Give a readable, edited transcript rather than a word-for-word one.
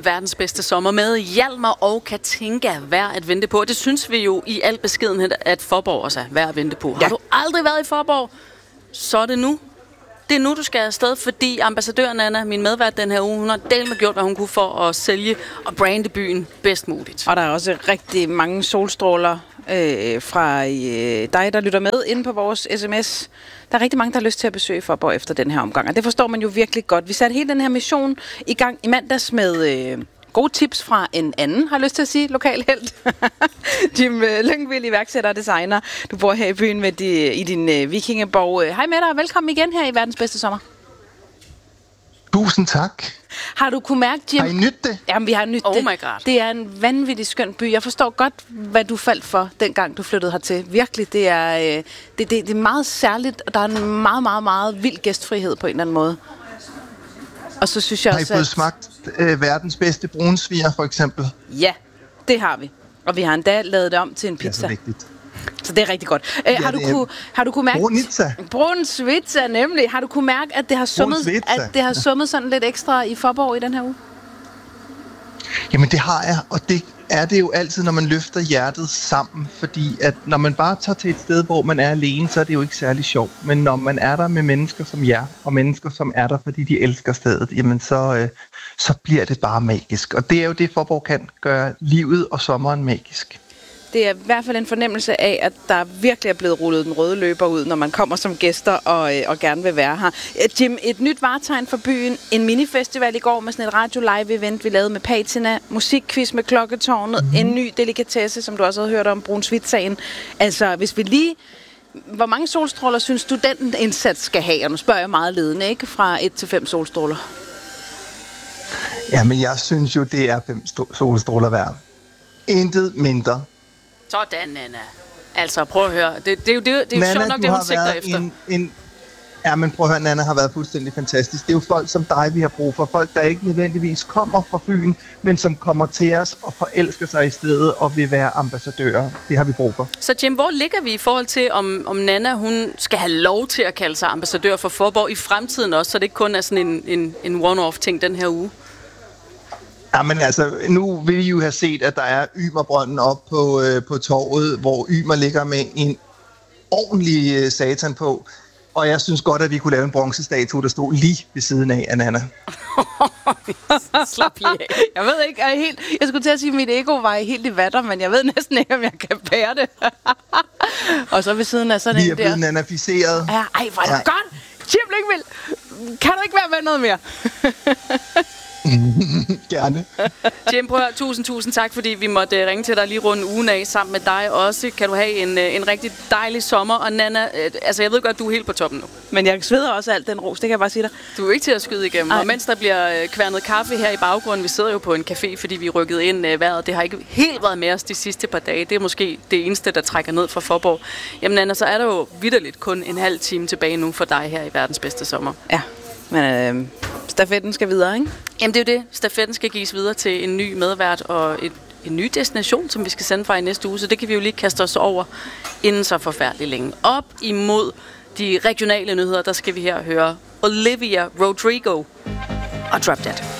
verdens bedste sommer med Hjalmar og Katinka værd at vente på. Det synes vi jo i al beskedenhed, at Faaborg også er værd at vente på. Ja. Har du aldrig været i Faaborg, så er det nu. Det er nu, du skal afsted, fordi ambassadøren Anna, min medvært den her uge, hun har delt med gjort, hvad hun kunne for at sælge og brande byen bedst muligt. Og der er også rigtig mange solstråler fra dig, der lytter med inde på vores sms. Der er rigtig mange, der har lyst til at besøge Faaborg efter den her omgang, og det forstår man jo virkelig godt. Vi satte hele den her mission i gang i mandags med gode tips fra en anden, har jeg lyst til at sige, lokal helt. Jim Lyngvild, iværksætter og designer. Du bor her i byen i din vikingeborg. Hej med dig, og velkommen igen her i verdens bedste sommer. Tusind tak. Har du kunne mærke, Jim? Har I nydt det? Jamen, vi har nydt det. Oh my god. Det er en vanvittig skøn by. Jeg forstår godt, hvad du faldt for, dengang du flyttede hertil. Virkelig, det er meget særligt, og der er en meget, meget, meget vild gæstfrihed på en eller anden måde. Og så synes jeg også, har I fået smagt verdens bedste brunsviger, for eksempel? Ja, det har vi. Og vi har endda lavet det om til en pizza. Det er så vigtigt. Så det er rigtig godt. Har du kunne mærke... Brunsvitsa, nemlig. Har du kunne mærke, at det har summet sådan lidt ekstra i Faaborg i den her uge? Jamen det har jeg, og det er det jo altid, når man løfter hjertet sammen. Fordi at når man bare tager til et sted, hvor man er alene, så er det jo ikke særlig sjovt. Men når man er der med mennesker som jer, og mennesker som er der, fordi de elsker stedet, jamen så bliver det bare magisk. Og det er jo det, Faaborg kan gøre livet og sommeren magisk. Det er i hvert fald en fornemmelse af, at der virkelig er blevet rullet den røde løber ud, når man kommer som gæster og gerne vil være her. Jim, et nyt vartegn for byen. En minifestival i går med sådan et radio-live-event, vi lavede med Patina. Musikquiz med Klokketårnet. En ny delikatesse, som du også havde hørt om, Brunsvitsagen. Altså, hvis vi lige... Hvor mange solstråler synes du, den indsats skal have? Og nu spørger jeg meget ledende, ikke? Fra 1 til 5 solstråler. Jamen, jeg synes jo, det er 5 solstråler værd. Intet mindre. Sådan, Nana. Altså, prøv at høre. Det er jo sjovt nok, det hun sigter efter. Ja, men prøv at høre, Nana har været fuldstændig fantastisk. Det er jo folk som dig, vi har brug for. Folk, der ikke nødvendigvis kommer fra Fyn, men som kommer til os og forelsker sig i stedet og vil være ambassadører. Det har vi brug for. Så Jim, hvor ligger vi i forhold til, om Nana hun skal have lov til at kalde sig ambassadør for Faaborg i fremtiden også, så det ikke kun er sådan en one-off-ting den her uge? Ja, men altså, nu vil I jo have set, at der er Ymerbrønden op på torvet, hvor Ymer ligger med en ordentlig satan på. Og jeg synes godt, at vi kunne lave en bronzestatue, der stod lige ved siden af Nana. Slap lige af. Jeg ved ikke, jeg skulle til at sige, at mit ego var helt i vatter, men jeg ved næsten ikke, om jeg kan bære det. Og så ved siden af sådan en der... Vi er blevet nanaficeret. Ja, ej, hvor er det godt! Jim Lyngvild, kan du ikke være med noget mere? Gerne. Jim, prøv at tusind tak, fordi vi måtte ringe til dig lige rundt ugen af sammen med dig også. Kan du have en rigtig dejlig sommer. Og Nana, altså jeg ved godt, du er helt på toppen nu. Men jeg sveder også alt den ros, det kan jeg bare sige dig. Du er ikke til at skyde igennem. Ej. Og mens der bliver kværnet kaffe her i baggrunden, vi sidder jo på en café, fordi vi er rykket ind vejret. Det har ikke helt været med os de sidste par dage. Det er måske det eneste, der trækker ned fra Faaborg. Jamen Nana, så er der jo vitterligt kun en halv time tilbage nu for dig her i verdens bedste sommer. Ja, men stafetten skal videre, ikke? Jamen det er jo det. Stafetten skal gives videre til en ny medvært og en ny destination, som vi skal sende fra i næste uge. Så det kan vi jo lige kaste os over inden så forfærdeligt længe. Op imod de regionale nyheder, der skal vi her høre Olivia Rodrigo og Drop Dead.